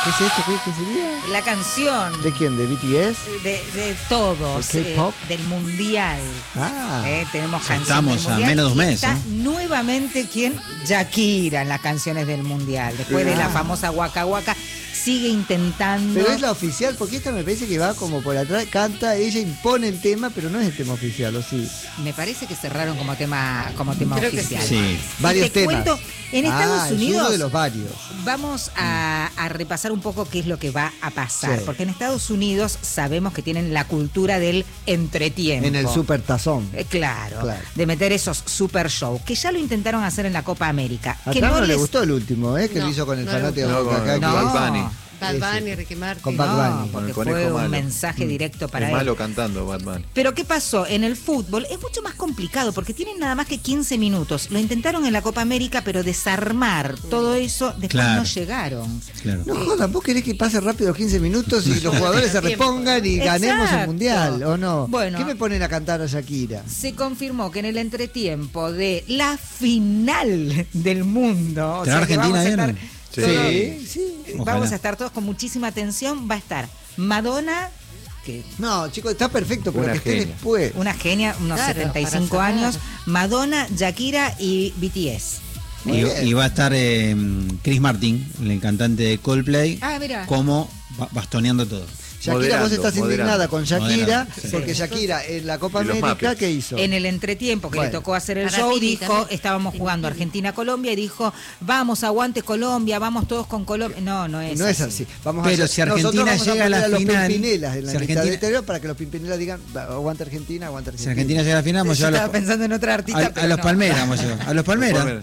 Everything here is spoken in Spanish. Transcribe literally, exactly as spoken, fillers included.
¿Qué es esto? ¿Qué, qué sería? La canción. ¿De quién? ¿De B T S? De, de todos. ¿De K-pop? eh, del mundial. Ah. Eh, tenemos Ya canciones estamos del a mundial. menos de un Y mes, Está ¿eh? nuevamente quién? Shakira en las canciones del mundial. Después de Ah. la famosa Waka Waka, sigue intentando. Pero es la oficial, porque esta me parece que va como por atrás, canta, ella impone el tema, pero no es el tema oficial, ¿o sí? Me parece que cerraron como tema, como tema Creo que oficial. sí. Y Varios te temas. cuento, en Estados Ah, es Unidos. uno de los varios. Vamos a, a repasar un poco qué es lo que va a pasar, Sí. porque en Estados Unidos sabemos que tienen la cultura del entretiempo. En el super tazón. Eh, claro, Claro. de meter esos super shows, que ya lo intentaron hacer en la Copa América. A que Trump no, le les- gustó el último, ¿eh? Que No, lo hizo con el no le fanático gustó. de Boca No, acá, con que- Bad Bunny. Bad Ese. Bunny, Ricky Martin. Con Bad No, Bunny. porque Con el fue conejo un malo. mensaje directo para Es él. malo cantando Batman. Pero ¿qué pasó? En el fútbol es mucho más complicado porque tienen nada más que quince minutos. Lo intentaron en la Copa América, pero desarmar todo eso, después Claro. no llegaron. Claro. No jodan, vos querés que pase rápido los quince minutos y los jugadores se repongan y ganemos el Exacto. mundial, ¿o no? Bueno. ¿Qué me ponen a cantar a Shakira? Se confirmó que en el entretiempo de la final del mundo, o ¿Estará sea que Argentina vamos a estar bien? Sí. todos- sí. vamos Ojalá. a estar todos con muchísima atención. Va a estar Madonna, que No, chicos, está perfecto, pero Una que esté genia. después. una genia, unos Claro, setenta y cinco para cerrar. años, Madonna, Shakira y B T S. Muy Y, bien. y va a estar eh, Chris Martin, el cantante de Coldplay, Ah, mira. como ba- bastoneando todo. Shakira, vos Moderando, estás moderando. indignada con Shakira, Moderando, sí. porque Shakira en la Copa Y los América, Muppets. ¿qué hizo? En el entretiempo que Bueno. le tocó hacer el Para show, Tini dijo, también. estábamos Tini, jugando Tini. Argentina-Colombia y dijo, vamos, aguante Colombia, vamos todos con Colombia. No, no es No es así. Vamos Pero a si hacer- nosotros Argentina vamos llega a la poner los final, Pimpinelas en la si mitad Argentina- del exterior para que los Pimpinelas digan, "Va, aguanta Argentina, aguanta Si Argentina. Argentina llega a la final, vamos a Yo llevar a estaba los, pensando en otra artista, a, a pero los no. Palmeras, vamos a llevar. A los Palmeras.